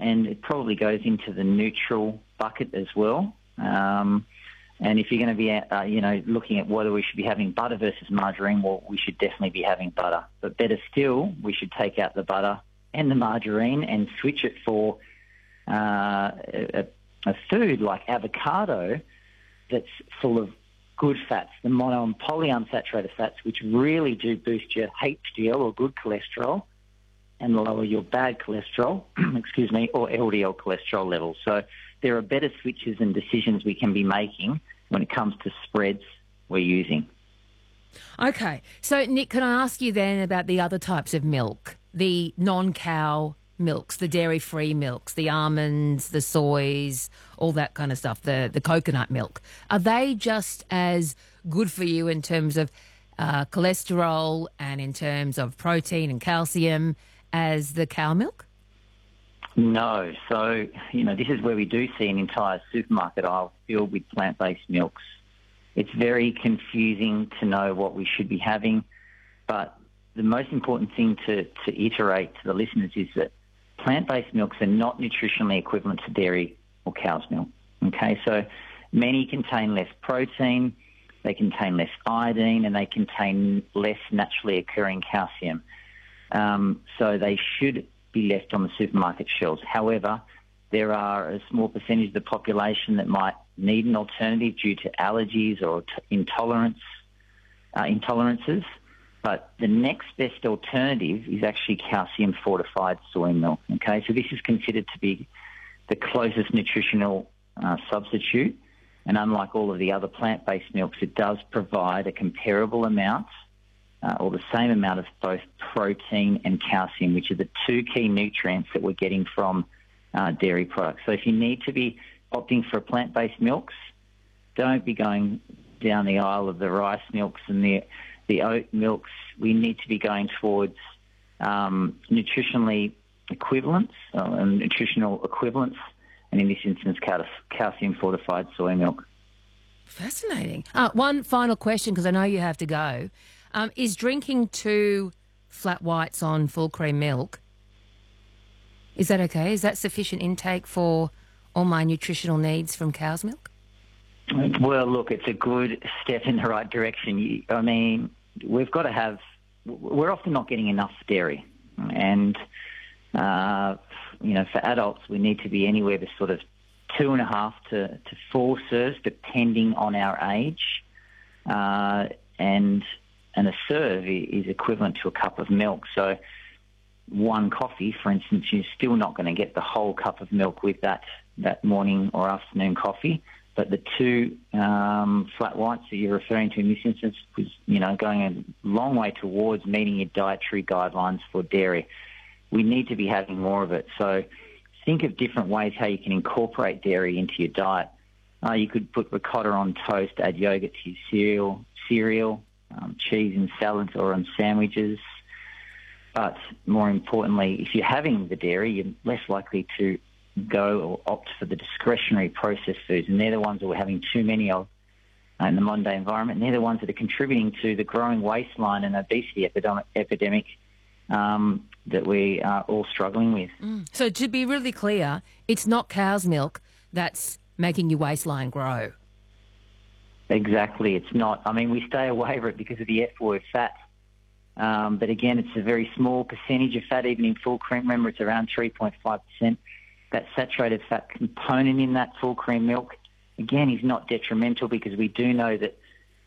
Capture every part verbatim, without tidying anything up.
and it probably goes into the neutral bucket as well. Um, and if you're going to be, uh, you know, looking at whether we should be having butter versus margarine, well, we should definitely be having butter. But better still, we should take out the butter and the margarine and switch it for uh, a, a food like avocado that's full of good fats, the mono and polyunsaturated fats, which really do boost your H D L or good cholesterol and lower your bad cholesterol, excuse me, or L D L cholesterol levels. So there are better switches and decisions we can be making when it comes to spreads we're using. Okay. So, Nick, can I ask you then about the other types of milk, the non-cow milks, the dairy-free milks, the almonds, the soys, all that kind of stuff, the, the coconut milk. Are they just as good for you in terms of uh, cholesterol and in terms of protein and calcium as the cow milk? No. So, you know, this is where we do see an entire supermarket aisle filled with plant-based milks. It's very confusing to know what we should be having, but the most important thing to, to iterate to the listeners is that plant-based milks are not nutritionally equivalent to dairy or cow's milk. Okay, so many contain less protein, they contain less iodine, and they contain less naturally occurring calcium. Um, so they should be left on the supermarket shelves. However, there are a small percentage of the population that might need an alternative due to allergies or t- intolerance, uh, intolerances. But the next best alternative is actually calcium-fortified soy milk. Okay, so this is considered to be the closest nutritional uh, substitute. And unlike all of the other plant-based milks, it does provide a comparable amount uh, or the same amount of both protein and calcium, which are the two key nutrients that we're getting from uh, dairy products. So if you need to be opting for plant-based milks, don't be going down the aisle of the rice milks and the the oat milks. We need to be going towards um, nutritionally equivalents, uh, and nutritional equivalents, and in this instance, cal- calcium-fortified soy milk. Fascinating. Uh, one final question, because I know you have to go. Um, is drinking two flat whites on full cream milk, is that okay? Is that sufficient intake for all my nutritional needs from cow's milk? Well, look, it's a good step in the right direction. You, I mean, we've got to have, we're often not getting enough dairy. And, uh, you know, for adults, we need to be anywhere to sort of two and a half to, to four serves, depending on our age. Uh, and, and a serve is equivalent to a cup of milk. So one coffee, for instance, you're still not going to get the whole cup of milk with that, that morning or afternoon coffee. But the two um, flat whites that you're referring to in this instance was, you know, going a long way towards meeting your dietary guidelines for dairy. We need to be having more of it. So think of different ways how you can incorporate dairy into your diet. Uh, you could put ricotta on toast, add yogurt to your cereal, cereal, um, cheese in salads or on sandwiches. But more importantly, if you're having the dairy, you're less likely to go or opt for the discretionary processed foods, and they're the ones that we're having too many of uh, in the modern day environment, and they're the ones that are contributing to the growing waistline and obesity epidemic, epidemic um, that we are all struggling with. Mm. So to be really clear, it's not cow's milk that's making your waistline grow. Exactly, it's not. I mean, we stay away from it because of the F word, fat. Um, but again, it's a very small percentage of fat, even in full cream. Remember, it's around three point five percent. That saturated fat component in that full cream milk, again, is not detrimental because we do know that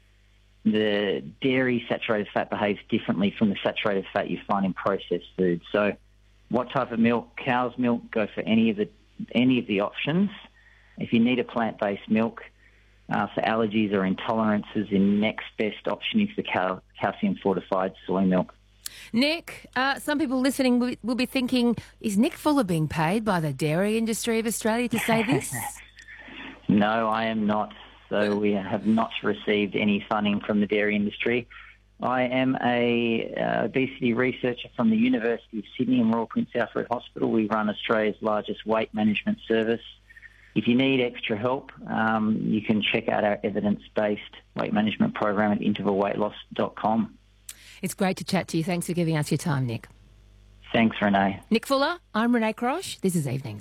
the dairy saturated fat behaves differently from the saturated fat you find in processed foods. So what type of milk? Cow's milk, go for any of the any of the options. If you need a plant-based milk uh, for allergies or intolerances, the next best option is the cal- calcium-fortified soy milk. Nick, uh, some people listening will, will be thinking, is Nick Fuller being paid by the dairy industry of Australia to say this? No, I am not. So we have not received any funding from the dairy industry. I am a uh, obesity researcher from the University of Sydney and Royal Prince Alfred Hospital. We run Australia's largest weight management service. If you need extra help, um, you can check out our evidence-based weight management program at interval weight loss dot com. It's great to chat to you. Thanks for giving us your time, Nick. Thanks, Renee. Nick Fuller, I'm Renee Crosh. This is Evenings.